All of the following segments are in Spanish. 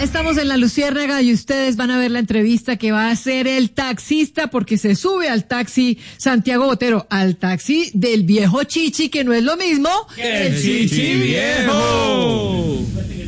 Estamos en La Luciérnaga y ustedes van a ver la entrevista que va a hacer el taxista porque se sube al taxi Santiago Botero, al taxi del viejo Chichi, que no es lo mismo que el Chichi viejo.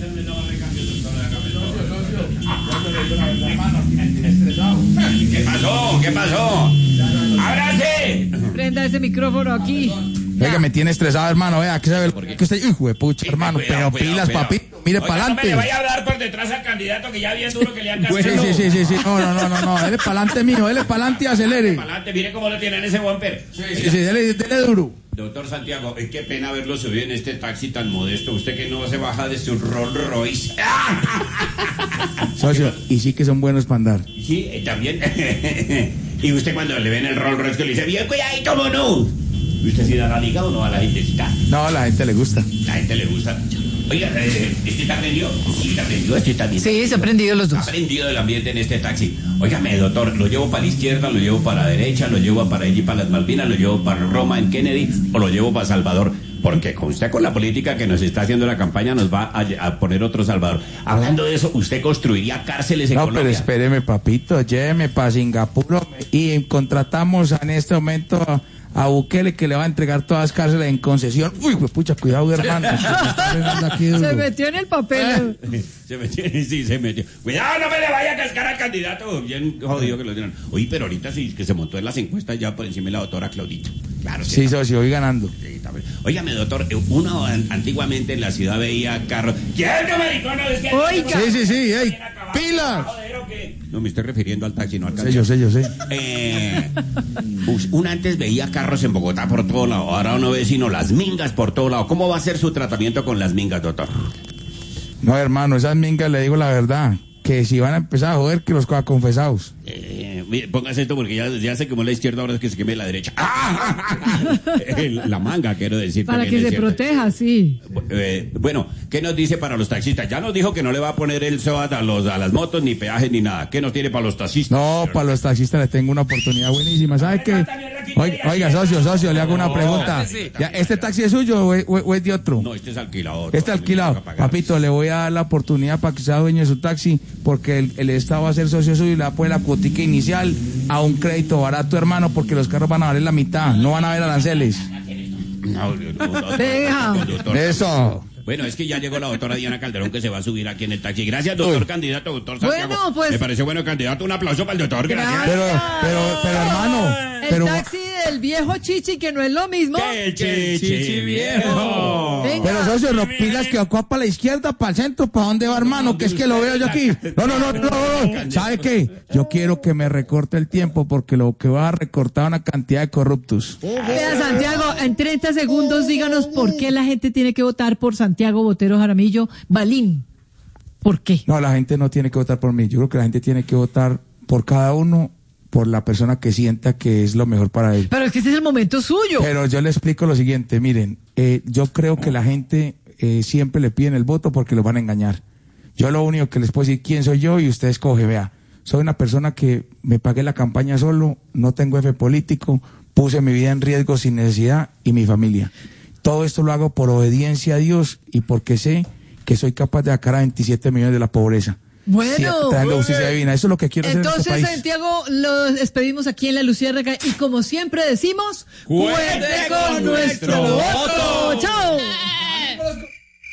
¿Qué pasó? ¡Ábrase! Prenda ese micrófono aquí. Oiga, me tiene estresado, hermano. Vea, que sabe que usted, hijo de pucha, hermano. Pero pilas, papi. Mire para adelante. No me le vaya a hablar por detrás al candidato que ya bien duro que le han cascado. Sí. No. Dele para adelante, mijo. Dele para adelante y acelere. Para adelante, mire cómo lo tienen ese bumper. Sí, dele duro. Doctor Santiago, qué pena verlo subir en este taxi tan modesto. Usted que no se baja de su Rolls Royce. Socio, y sí que son buenos para andar. Sí, también. Y usted cuando le ven el Rolls Royce que le dice, bien cuidadito, mono. ¿Usted sí da la liga o no a la gentecita? No, a la gente le gusta. La gente le gusta. Oiga, ¿este está prendido? Sí, está prendido, este también. Sí, se han prendido los dos. Ha prendido el ambiente en este taxi. Óigame, doctor, ¿lo llevo para la izquierda, lo llevo para la derecha, lo llevo para allí, para las Malvinas, lo llevo para Roma, en Kennedy, o lo llevo para Salvador? Porque con usted, con la política que nos está haciendo la campaña, nos va a poner otro Salvador. Hablando de eso, ¿usted construiría cárceles en Colombia? No, pero espéreme, papito, lléveme para Singapur y contratamos en este momento a Bukele, que le va a entregar todas las cárceles en concesión. Uy, pues pucha, cuidado, hermano. Se metió en el papel. Se metió. Cuidado, no me le vaya a cascar al candidato. Bien jodido que lo dieron. Oye, pero ahorita sí que se montó en las encuestas ya por encima de la doctora Claudita. Claro. Sí, socio, voy ganando. Sí, óigame, doctor, uno antiguamente en la ciudad veía carros. ¿Quién maricón? Oiga. Sí, hey, pilas. No, me estoy refiriendo al taxi, no al taxi. Yo sé. Uno antes veía carros en Bogotá por todo lado, ahora uno ve sino las mingas por todo lado. ¿Cómo va a ser su tratamiento con las mingas, doctor? No, hermano, esas mingas, le digo la verdad, que si van a empezar a joder, que los coja confesados. Póngase esto porque ya se quemó la izquierda, ahora es que se queme la derecha. La manga, quiero decir. Para que se proteja, sí. Bueno, ¿qué nos dice para los taxistas? Ya nos dijo que no le va a poner el SOAT a las motos, ni peajes, ni nada. ¿Qué nos tiene para los taxistas? No, para los taxistas les tengo una oportunidad buenísima. ¿Sabe qué? Oiga, socio, le hago una pregunta. ¿Ya, ¿este taxi es suyo o es de otro? No, este es alquilado. Este es alquilado. Papito, le voy a dar la oportunidad para que sea dueño de su taxi, porque el Estado va a ser socio suyo y le va a poner la cuotica inicial a un crédito barato, hermano, porque los carros van a valer la mitad, no van a haber aranceles. Eso. Bueno, es que ya llegó la doctora Diana Calderón, que se va a subir aquí en el taxi. Gracias, doctor candidato, doctor Santiago. Bueno, pues. Me pareció bueno, candidato. Un aplauso para el doctor, gracias. Pero hermano. El taxi del viejo Chichi, que no es lo mismo que el Chichi viejo. Venga. Pero socio, no pilas que va para la izquierda, para el centro, ¿para dónde va, hermano? Que es que lo veo yo aquí. No. ¿Sabe qué? Yo quiero que me recorte el tiempo, porque lo que va a recortar una cantidad de corruptos. Vea, Santiago, en 30 segundos díganos por qué la gente tiene que votar por Santiago Botero Jaramillo Balín. ¿Por qué? No, la gente no tiene que votar por mí. Yo creo que la gente tiene que votar por cada uno, por la persona que sienta que es lo mejor para él. Pero es que este es el momento suyo. Pero yo le explico lo siguiente, miren, yo creo que la gente siempre le piden el voto porque los van a engañar. Yo lo único que les puedo decir quién soy yo y usted escoge, vea. Soy una persona que me pagué la campaña solo, no tengo F político, puse mi vida en riesgo sin necesidad y mi familia. Todo esto lo hago por obediencia a Dios y porque sé que soy capaz de sacar a 27 millones de la pobreza. Bueno, trayendo justicia divina. Eso es lo que quiero hacer en este país. Entonces, Santiago, lo despedimos aquí en La Luciérnaga y como siempre decimos, ¡cuente con nuestro voto! ¡Chao!